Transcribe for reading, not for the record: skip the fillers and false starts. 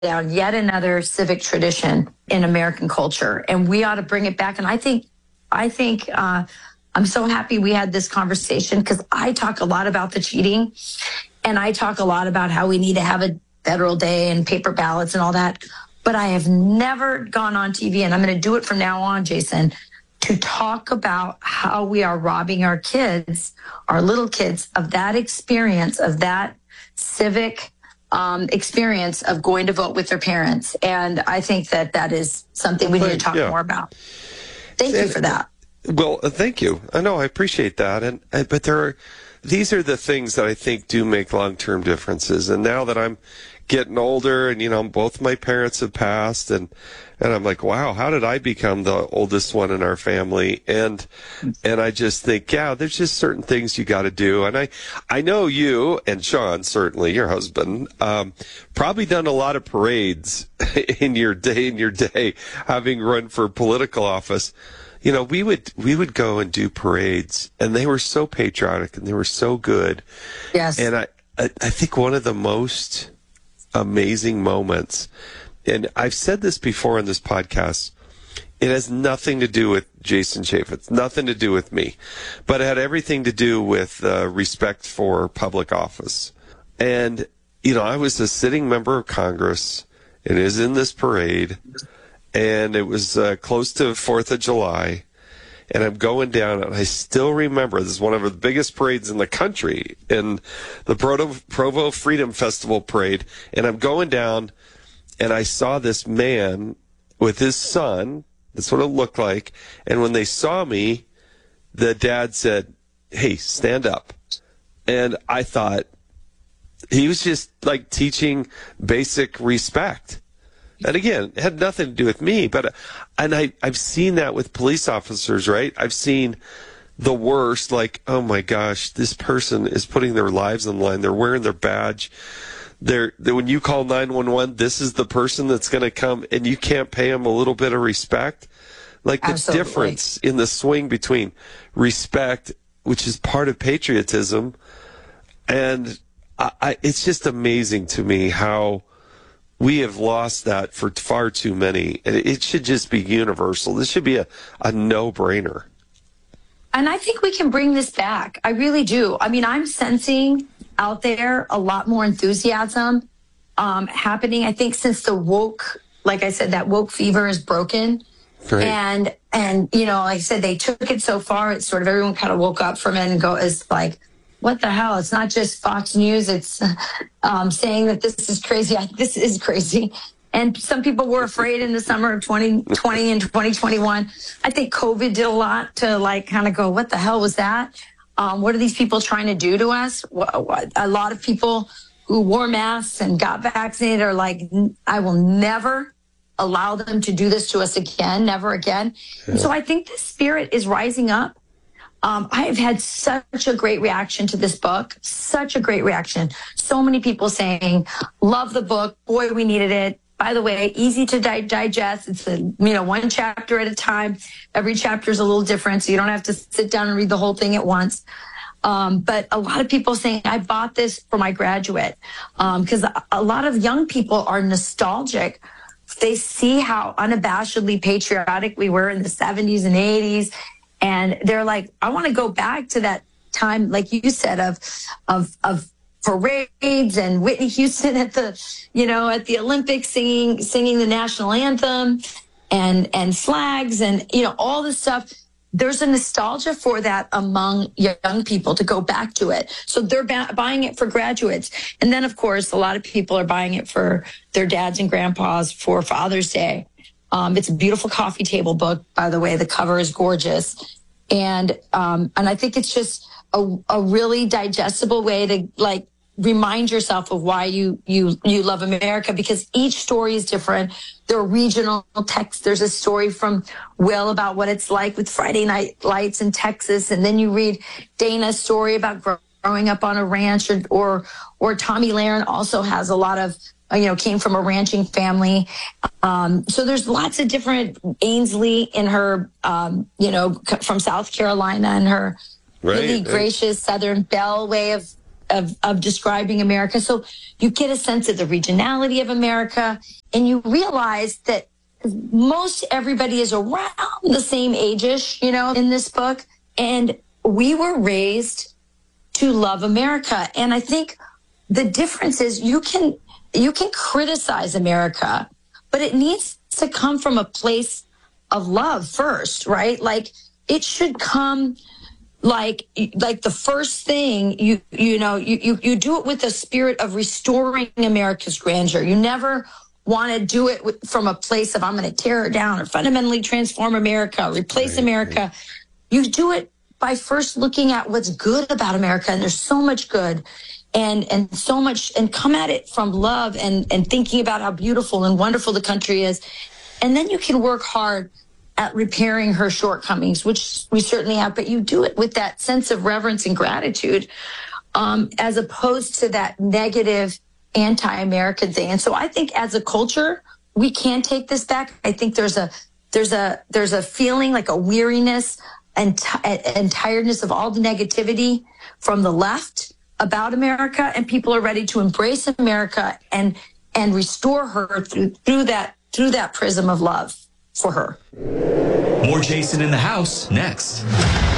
down yet another civic tradition in American culture, and we ought to bring it back. And I think I'm so happy we had this conversation, because I talk a lot about the cheating, and I talk a lot about how we need to have a federal day and paper ballots and all that. But I have never gone on TV, and I'm going to do it from now on, Jason, to talk about how we are robbing our kids, our little kids, of that experience, of that civic experience of going to vote with their parents. And I think that is something we need to talk more about. Thank you for that. Well, thank you. I know, I appreciate that. But these are the things that I think do make long-term differences. And now that I'm getting older, and both my parents have passed, and I'm like, wow, how did I become the oldest one in our family? And I just think, yeah, there's just certain things you got to do. And I know you and Sean, certainly your husband, probably done a lot of parades in your day, having run for political office. We would go and do parades, and they were so patriotic and they were so good. Yes. And I think one of the most amazing moments, and I've said this before on this podcast, it has nothing to do with Jason Chaffetz, nothing to do with me, but it had everything to do with respect for public office. And, I was a sitting member of Congress, and is in this parade, and it was close to 4th of July, and I'm going down, and I still remember, this is one of the biggest parades in the country, in the Provo Freedom Festival parade, and I'm going down, and I saw this man with his son. That's what it looked like. And when they saw me, the dad said, "Hey, stand up." And I thought, he was just like teaching basic respect. And again, it had nothing to do with me, but I've seen that with police officers, right? I've seen the worst, like, oh my gosh, this person is putting their lives on the line. They're wearing their badge. When you call 911, this is the person that's going to come, and you can't pay them a little bit of respect. Like, the Absolutely. difference in the swing between respect, which is part of patriotism, and it's just amazing to me how we have lost that for far too many. It should just be universal. This should be a no-brainer. And I think we can bring this back. I really do. I mean, I'm sensing out there a lot more enthusiasm happening. I think since the woke, like I said, that woke fever is broken. Great. And like I said, they took it so far. It's sort of, everyone kind of woke up from it and is like, what the hell? It's not just Fox News. It's saying that this is crazy. This is crazy. And some people were afraid in the summer of 2020 and 2021. I think COVID did a lot to kind of go, what the hell was that? What are these people trying to do to us? A lot of people who wore masks and got vaccinated are like, I will never allow them to do this to us again, never again. Yeah. So I think the spirit is rising up. I have had such a great reaction to this book, such a great reaction. So many people saying, love the book. Boy, we needed it. By the way, easy to digest. It's one chapter at a time. Every chapter is a little different, so you don't have to sit down and read the whole thing at once. But a lot of people saying, I bought this for my graduate, because a lot of young people are nostalgic. They see how unabashedly patriotic we were in the 70s and 80s. And they're like, I want to go back to that time, like you said, of parades and Whitney Houston at the Olympics singing the national anthem and flags and, all this stuff. There's a nostalgia for that among young people to go back to it. So they're buying it for graduates. And then, of course, a lot of people are buying it for their dads and grandpas for Father's Day. It's a beautiful coffee table book, by the way. The cover is gorgeous. And I think it's just a really digestible way to remind yourself of why you love America, because each story is different. There are regional texts. There's a story from Will about what it's like with Friday Night Lights in Texas. And then you read Dana's story about growing up on a ranch, or Tommy Lahren also has a lot of, came from a ranching family. So there's lots of different, Ainsley in her, from South Carolina, and her really gracious Southern belle way of of describing America. So you get a sense of the regionality of America, and you realize that most everybody is around the same age-ish, in this book. And we were raised to love America. And I think the difference is you can criticize America, but it needs to come from a place of love first, right? Like it should come like the first thing you do it with a spirit of restoring America's grandeur. You never want to do it from a place of I'm going to tear it down or fundamentally transform America, replace America. You do it by first looking at what's good about America, and there's so much good and so much, and come at it from love and thinking about how beautiful and wonderful the country is. And then you can work hard at repairing her shortcomings, which we certainly have, but you do it with that sense of reverence and gratitude, as opposed to that negative anti-American thing. And so I think as a culture, we can take this back. I think there's a feeling like a weariness and tiredness of all the negativity from the left about America, and people are ready to embrace America and restore her through that prism of love for her. More Jason in the House next.